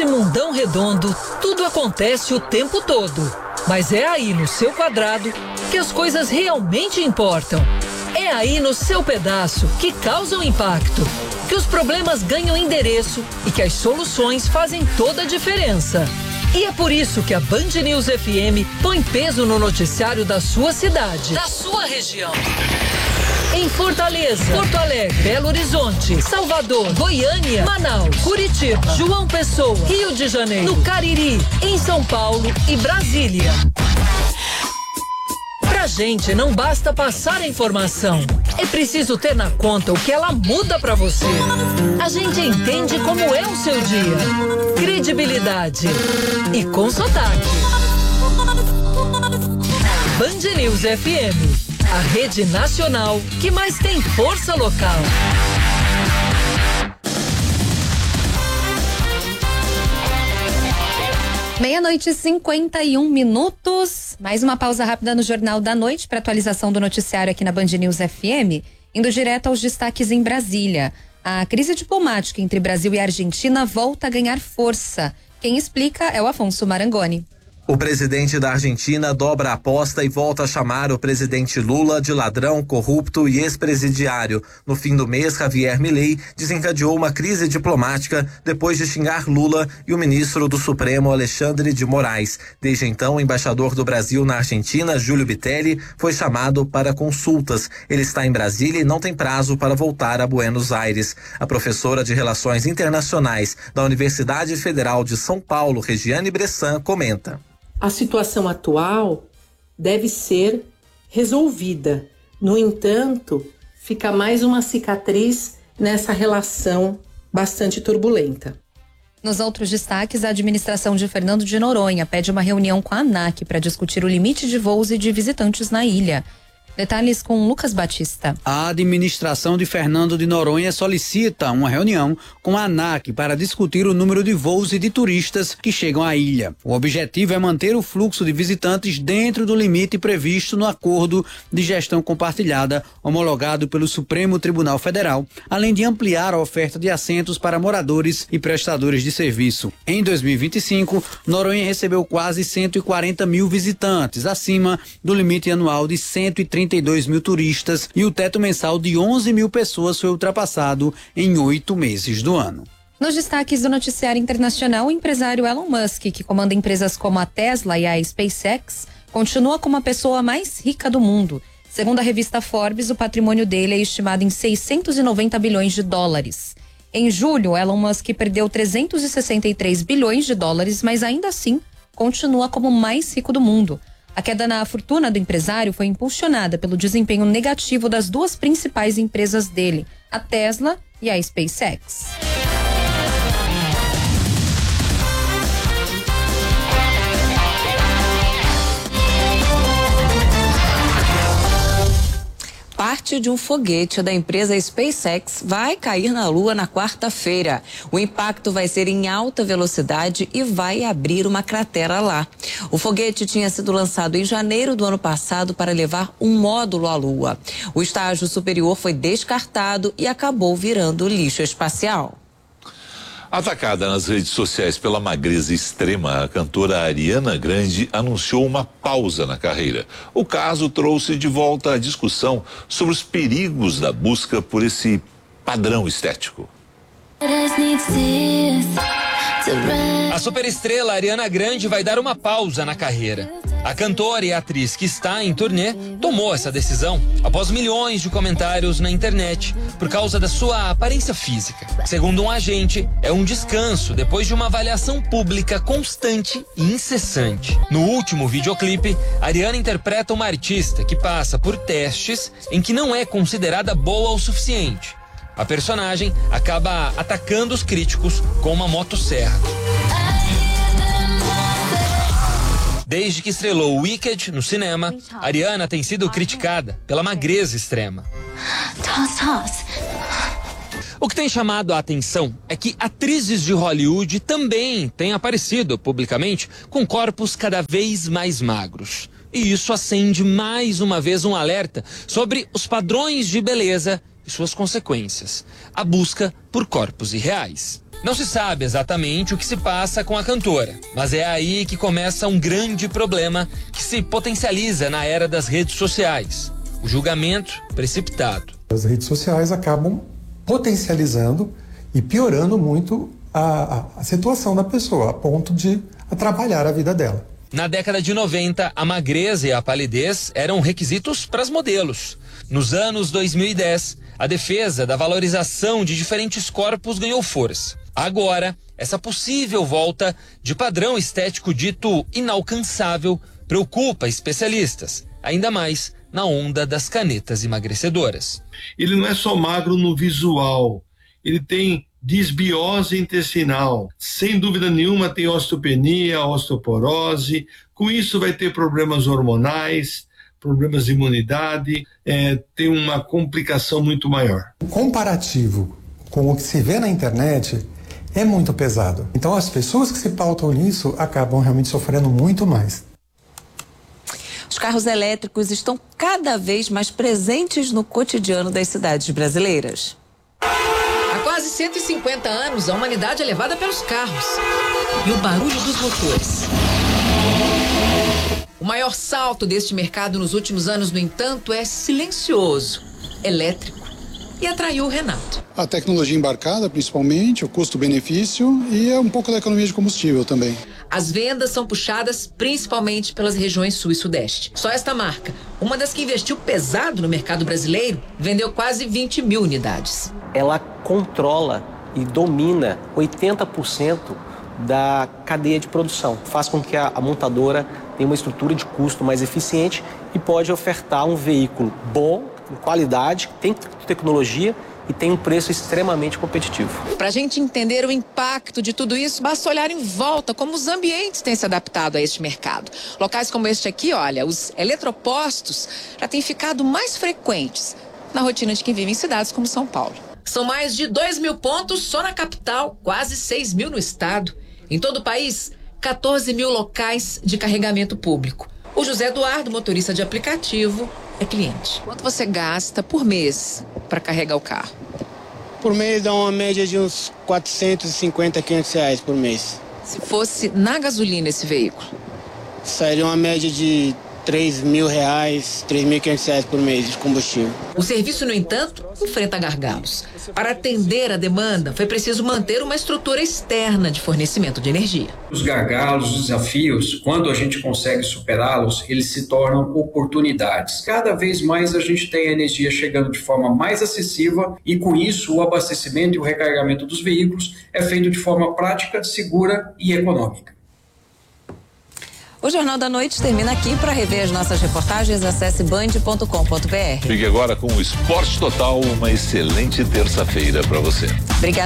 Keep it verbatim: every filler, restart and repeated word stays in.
mundão redondo, tudo acontece o tempo todo. Mas é aí no seu quadrado que as coisas realmente importam. É aí no seu pedaço que causam impacto, que os problemas ganham endereço e que as soluções fazem toda a diferença. E é por isso que a Band News F M põe peso no noticiário da sua cidade, da sua região. Em Fortaleza, Porto Alegre, Belo Horizonte, Salvador, Goiânia, Manaus, Curitiba, João Pessoa, Rio de Janeiro, no Cariri, em São Paulo e Brasília. Pra gente não basta passar a informação, é preciso ter na conta o que ela muda pra você. A gente entende como é o seu dia. Credibilidade e com sotaque. Band News F M, a rede nacional que mais tem força local. Meia-noite e cinquenta e um minutos. Mais uma pausa rápida no Jornal da Noite para atualização do noticiário aqui na Band News F M. Indo direto aos destaques em Brasília. A crise diplomática entre Brasil e Argentina volta a ganhar força. Quem explica é o Afonso Marangoni. O presidente da Argentina dobra a aposta e volta a chamar o presidente Lula de ladrão, corrupto e ex-presidiário. No fim do mês, Javier Milei desencadeou uma crise diplomática depois de xingar Lula e o ministro do Supremo, Alexandre de Moraes. Desde então, o embaixador do Brasil na Argentina, Júlio Bitelli, foi chamado para consultas. Ele está em Brasília e não tem prazo para voltar a Buenos Aires. A professora de Relações Internacionais da Universidade Federal de São Paulo, Regiane Bressan, comenta. A situação atual deve ser resolvida. No entanto, fica mais uma cicatriz nessa relação bastante turbulenta. Nos outros destaques, a administração de Fernando de Noronha pede uma reunião com a ANAC para discutir o limite de voos e de visitantes na ilha. Detalhes com Lucas Batista. A administração de Fernando de Noronha solicita uma reunião com a ANAC para discutir o número de voos e de turistas que chegam à ilha. O objetivo é manter o fluxo de visitantes dentro do limite previsto no acordo de gestão compartilhada homologado pelo Supremo Tribunal Federal, além de ampliar a oferta de assentos para moradores e prestadores de serviço. Em dois mil e vinte e cinco, Noronha recebeu quase cento e quarenta mil visitantes, acima do limite anual de cento e trinta e dois mil turistas, e o teto mensal de onze mil pessoas foi ultrapassado em oito meses do ano. Nos destaques do noticiário internacional, o empresário Elon Musk, que comanda empresas como a Tesla e a SpaceX, continua como a pessoa mais rica do mundo. Segundo a revista Forbes, o patrimônio dele é estimado em seiscentos e noventa bilhões de dólares. Em julho, Elon Musk perdeu trezentos e sessenta e três bilhões de dólares, mas ainda assim continua como o mais rico do mundo. A queda na fortuna do empresário foi impulsionada pelo desempenho negativo das duas principais empresas dele, a Tesla e a SpaceX. Parte de um foguete da empresa SpaceX vai cair na Lua na quarta-feira. O impacto vai ser em alta velocidade e vai abrir uma cratera lá. O foguete tinha sido lançado em janeiro do ano passado para levar um módulo à Lua. O estágio superior foi descartado e acabou virando lixo espacial. Atacada nas redes sociais pela magreza extrema, a cantora Ariana Grande anunciou uma pausa na carreira. O caso trouxe de volta a discussão sobre os perigos da busca por esse padrão estético. A superestrela Ariana Grande vai dar uma pausa na carreira. A cantora e atriz que está em turnê tomou essa decisão após milhões de comentários na internet por causa da sua aparência física. Segundo um agente, é um descanso depois de uma avaliação pública constante e incessante. No último videoclipe, Ariana interpreta uma artista que passa por testes em que não é considerada boa o suficiente. A personagem acaba atacando os críticos com uma motosserra. Desde que estrelou Wicked no cinema, Ariana tem sido criticada pela magreza extrema. O que tem chamado a atenção é que atrizes de Hollywood também têm aparecido publicamente com corpos cada vez mais magros. E isso acende mais uma vez um alerta sobre os padrões de beleza e suas consequências, a busca por corpos irreais. Não se sabe exatamente o que se passa com a cantora, mas é aí que começa um grande problema que se potencializa na era das redes sociais: o julgamento precipitado. As redes sociais acabam potencializando e piorando muito a, a, a situação da pessoa, a ponto de atrapalhar a vida dela. Na década de noventa, a magreza e a palidez eram requisitos para as modelos. Nos anos dois mil e dez, a defesa da valorização de diferentes corpos ganhou força. Agora, essa possível volta de padrão estético dito inalcançável preocupa especialistas, ainda mais na onda das canetas emagrecedoras. Ele não é só magro no visual, ele tem disbiose intestinal, sem dúvida nenhuma tem osteopenia, osteoporose, com isso vai ter problemas hormonais, problemas de imunidade, é, tem uma complicação muito maior. O comparativo com o que se vê na internet é muito pesado. Então as pessoas que se pautam nisso acabam realmente sofrendo muito mais. Os carros elétricos estão cada vez mais presentes no cotidiano das cidades brasileiras. Há quase cento e cinquenta anos, a humanidade é levada pelos carros e o barulho dos motores. O maior salto deste mercado nos últimos anos, no entanto, é silencioso, elétrico, e atraiu o Renato. A tecnologia embarcada, principalmente, o custo-benefício e é um pouco da economia de combustível também. As vendas são puxadas principalmente pelas regiões sul e sudeste. Só esta marca, uma das que investiu pesado no mercado brasileiro, vendeu quase vinte mil unidades. Ela controla e domina oitenta por cento da cadeia de produção. Faz com que a, a montadora tenha uma estrutura de custo mais eficiente e pode ofertar um veículo bom, com qualidade, tem tecnologia e tem um preço extremamente competitivo. Para a gente entender o impacto de tudo isso, basta olhar em volta como os ambientes têm se adaptado a este mercado. Locais como este aqui, olha, os eletropostos já têm ficado mais frequentes na rotina de quem vive em cidades como São Paulo. São mais de dois mil pontos só na capital, quase seis mil no estado. Em todo o país, quatorze mil locais de carregamento público. O José Eduardo, motorista de aplicativo, é cliente. Quanto você gasta por mês para carregar o carro? Por mês dá uma média de uns quatrocentos e cinquenta, quinhentos reais por mês. Se fosse na gasolina esse veículo? Sairia uma média de três mil reais, três mil e quinhentos reais por mês de combustível. O serviço, no entanto, enfrenta gargalos. Para atender a demanda, foi preciso manter uma estrutura externa de fornecimento de energia. Os gargalos, os desafios, quando a gente consegue superá-los, eles se tornam oportunidades. Cada vez mais a gente tem a energia chegando de forma mais acessível e, com isso, o abastecimento e o recarregamento dos veículos é feito de forma prática, segura e econômica. O Jornal da Noite termina aqui. Para rever as nossas reportagens, acesse band ponto com ponto br. Fique agora com o Esporte Total. Uma excelente terça-feira para você. Obrigada.